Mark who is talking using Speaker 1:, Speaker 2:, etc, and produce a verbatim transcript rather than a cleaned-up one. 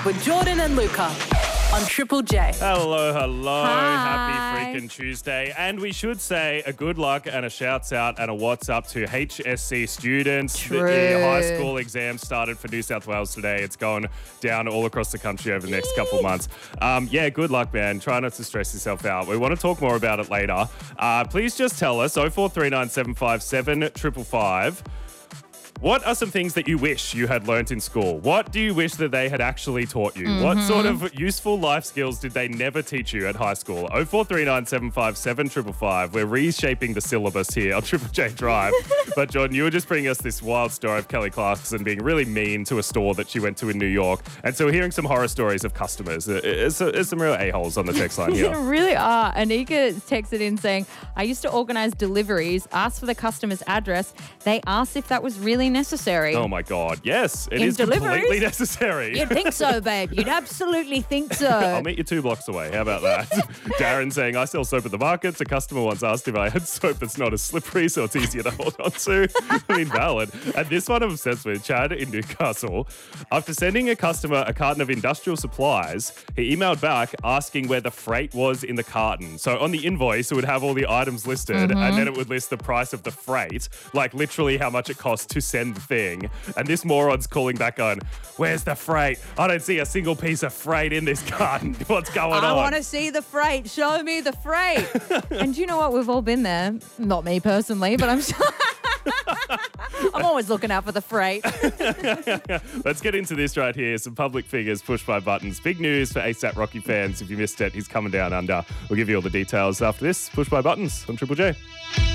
Speaker 1: with Jordan and Luca on Triple J.
Speaker 2: Hello, hello.
Speaker 3: Hi.
Speaker 2: Happy freaking Tuesday. And we should say a good luck and a shouts out and a what's up to H S C students.
Speaker 3: True.
Speaker 2: The, the high school exam started for New South Wales today. It's going down all across the country over the next couple of months. Um, yeah, good luck, man. Try not to stress yourself out. We want to talk more about it later. Uh, please just tell us, oh four three nine seven five seven five five five. What are some things that you wish you had learnt in school? What do you wish that they had actually taught you?
Speaker 3: Mm-hmm.
Speaker 2: What sort of useful life skills did they never teach you at high school? oh four three nine seven five seven five five five. We're reshaping the syllabus here on Triple J Drive. But Jordan, you were just bringing us this wild story of Kelly Clarkson being really mean to a store that she went to in New York. And so we're hearing some horror stories of customers. There's, there's some real a-holes on the text line here.
Speaker 3: You really are. Anika texted in saying, I used to organise deliveries, asked for the customer's address. They asked if that was really necessary.
Speaker 2: Oh my God. Yes, it
Speaker 3: In
Speaker 2: is
Speaker 3: deliveries?
Speaker 2: completely necessary.
Speaker 3: You'd think so, babe. You'd absolutely think so.
Speaker 2: I'll meet you two blocks away. How about that? Darren saying, I sell soap at the markets. A customer once asked if I had soap that's not as slippery, so it's easier to hold on to. I mean, valid. And this one I'm obsessed with. Chad in Newcastle. After sending a customer a carton of industrial supplies, he emailed back asking where the freight was in the carton. So on the invoice, it would have all the items listed,
Speaker 3: Mm-hmm.
Speaker 2: and then it would list the price of the freight, like literally how much it costs to send the thing. And this moron's calling back on, where's the freight? I don't see a single piece of freight in this carton. What's going
Speaker 3: I
Speaker 2: on?
Speaker 3: want to see the freight. Show me the freight. And do you know what? We've all been there. Not me personally, but I'm sure. I'm always looking out for the freight.
Speaker 2: Let's get into this right here. Some public figures pushed by buttons. Big news for ASAP Rocky fans. If you missed it, he's coming down under. We'll give you all the details after this. Push by buttons on Triple J.